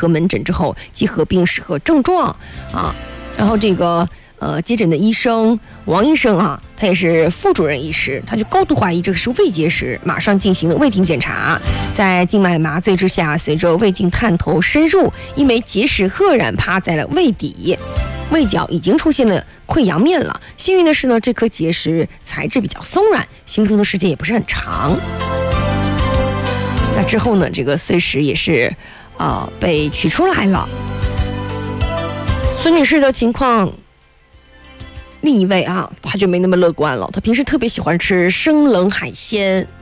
科门诊之后，即合并适合症状啊。然后这个接诊的医生王医生啊，他也是副主任医师，他就高度怀疑这个是胃结石，马上进行了胃镜检查。在静脉麻醉之下，随着胃镜探头深入，一枚结石赫然趴在了胃底，胃角已经出现了溃疡面了。幸运的是呢，这颗结石材质比较松软，形成的时间也不是很长。那之后呢，这个碎石也是被取出来了。孙女士的情况，另一位啊，她就没那么乐观了。她平时特别喜欢吃生冷海鲜，